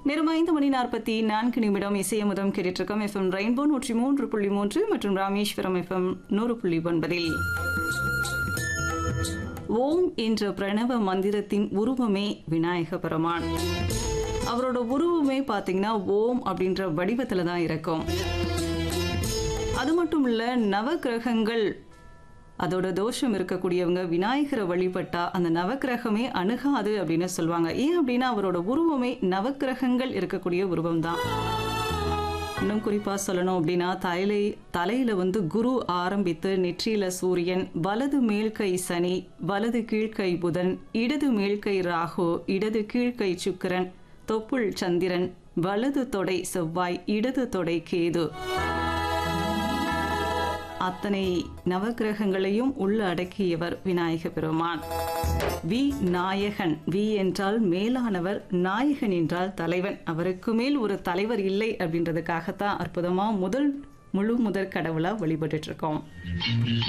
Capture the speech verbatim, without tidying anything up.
நேரம் ஐந்து மணி நாற்பத்தி நான்கு நிமிடம் இசையமுதம் கேட்டிருக்கோம். எஃப்எம் ரெயின்போ நூற்றி மூன்று புள்ளி மூன்று மற்றும் ராமேஸ்வரம் எஃப்எம் நூறு புள்ளி ஒன்பதில் ஓம் என்ற பிரணவ மந்திரத்தின் உருவமே விநாயக பெருமான். அவரோட உருவமே பார்த்தீங்கன்னா ஓம் அப்படின்ற வடிவத்தில் தான் இருக்கும். அது மட்டும் இல்ல, நவக்கிரகங்கள் அதோட தோஷம் இருக்கக்கூடியவங்க விநாயகரை வழிபட்டா அந்த நவக்கிரகமே அணுகாது அப்படின்னு சொல்லுவாங்க. ஏன் அப்படின்னா அவரோட உருவமே நவக்கிரகங்கள் இருக்கக்கூடிய உருவம் தான். இன்னும் குறிப்பா சொல்லணும் அப்படின்னா தலையில தலையில வந்து குரு ஆரம்பித்து நெற்றியில சூரியன், வலது மேல்கை சனி, வலது கீழ்கை புதன், இடது மேல்கை ராகு, இடது கீழ்கை சுக்கிரன், தொப்புள் சந்திரன், வலது தொடை செவ்வாய், இடது தொடை கேது, அத்தனை நவக்கிரகங்களையும் உள்ள அடக்கியவர் விநாயக பெருமான். வி நாயகன். வி என்றால் மேலானவர், நாயகன் என்றால் தலைவன். அவருக்கு மேல் ஒரு தலைவர் இல்லை அப்படின்றதுக்காகத்தான் அற்புதமா முதல் முழு முதற் கடவுளா வழிபட்டு இருக்கோம்.